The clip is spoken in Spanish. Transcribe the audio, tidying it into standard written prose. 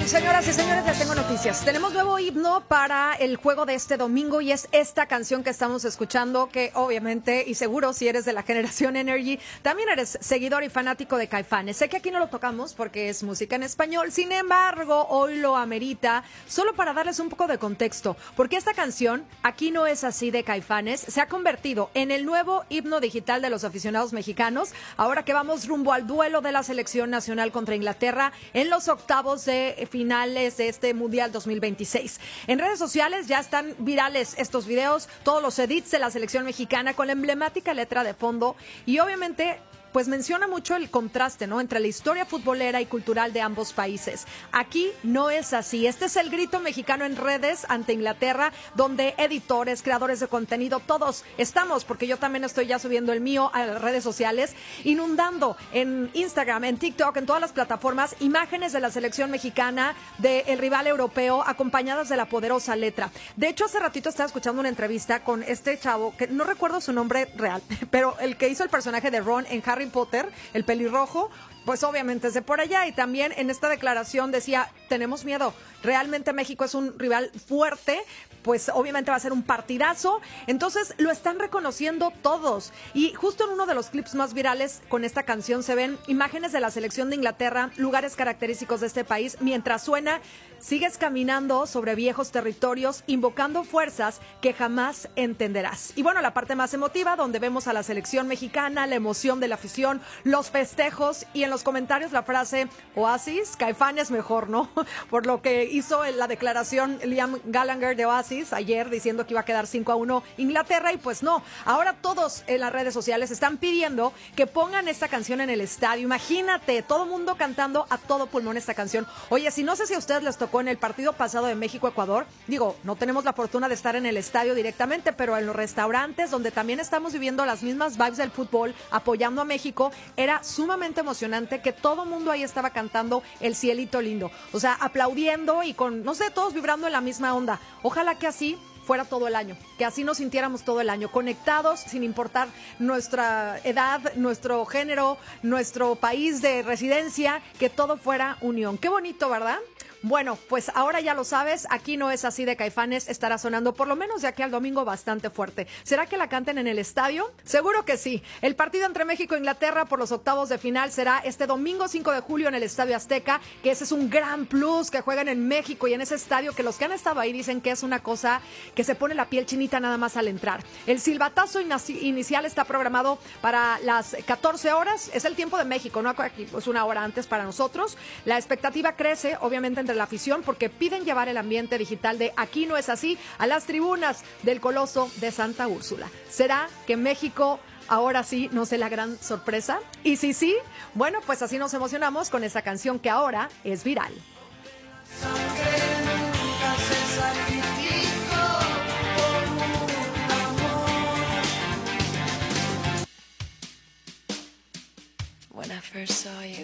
Señoras y señores, les tengo noticias. Tenemos nuevo himno para el juego de este domingo y es esta canción que estamos escuchando, que obviamente y seguro si eres de la generación Energy, también eres seguidor y fanático de Caifanes. Sé que aquí no lo tocamos porque es música en español, sin embargo, hoy lo amerita, solo para darles un poco de contexto, porque esta canción, Aquí no es así de Caifanes, se ha convertido en el nuevo himno digital de los aficionados mexicanos, ahora que vamos rumbo al duelo de la selección nacional contra Inglaterra en los octavos de finales de este Mundial 2026. En redes sociales ya están virales estos videos, todos los edits de la selección mexicana con la emblemática letra de fondo y obviamente pues menciona mucho el contraste, ¿no?, entre la historia futbolera y cultural de ambos países. Aquí no es así. Este es el grito mexicano en redes ante Inglaterra, donde editores, creadores de contenido, todos estamos, porque yo también estoy ya subiendo el mío a las redes sociales, inundando en Instagram, en TikTok, en todas las plataformas, imágenes de la selección mexicana, del rival europeo, acompañadas de la poderosa letra. De hecho, hace ratito estaba escuchando una entrevista con este chavo, que no recuerdo su nombre real, pero el que hizo el personaje de Ron en Harry Potter, el pelirrojo, pues obviamente es de por allá y también en esta declaración decía, tenemos miedo, realmente México es un rival fuerte, pues obviamente va a ser un partidazo, entonces lo están reconociendo todos y justo en uno de los clips más virales con esta canción se ven imágenes de la selección de Inglaterra, lugares característicos de este país, mientras suena, sigues caminando sobre viejos territorios, invocando fuerzas que jamás entenderás. Y bueno, la parte más emotiva, donde vemos a la selección mexicana, la emoción de la afición, los festejos y en los comentarios la frase Oasis, Caifanes mejor, ¿no? Por lo que hizo la declaración Liam Gallagher de Oasis ayer diciendo que iba a quedar 5-1 Inglaterra y pues no, ahora todos en las redes sociales están pidiendo que pongan esta canción en el estadio. Imagínate, todo mundo cantando a todo pulmón esta canción. Oye, si no sé si a ustedes les tocó en el partido pasado de México-Ecuador, digo, no tenemos la fortuna de estar en el estadio directamente, pero en los restaurantes donde también estamos viviendo las mismas vibes del fútbol, apoyando a México, era sumamente emocionante que todo mundo ahí estaba cantando El Cielito Lindo, o sea, aplaudiendo y con, no sé, todos vibrando en la misma onda. Ojalá que así fuera todo el año, que así nos sintiéramos todo el año, conectados sin importar nuestra edad, nuestro género, nuestro país de residencia, que todo fuera unión. Qué bonito, ¿verdad? Bueno, pues ahora ya lo sabes, Aquí no es así de Caifanes estará sonando por lo menos de aquí al domingo bastante fuerte. ¿Será que la canten en el estadio? Seguro que sí. El partido entre México e Inglaterra por los octavos de final será este domingo 5 de julio en el Estadio Azteca, que ese es un gran plus, que jueguen en México y en ese estadio que los que han estado ahí dicen que es una cosa que se pone la piel chinita nada más al entrar. El silbatazo inicial está programado para las 14 horas, es el tiempo de México, ¿no? Aquí pues una hora antes para nosotros. La expectativa crece, obviamente, entre la afición porque piden llevar el ambiente digital de Aquí no es así a las tribunas del Coloso de Santa Úrsula. ¿Será que México ahora sí nos dé la gran sorpresa? Y si sí, bueno, pues así nos emocionamos con esta canción que ahora es viral. When I first saw you,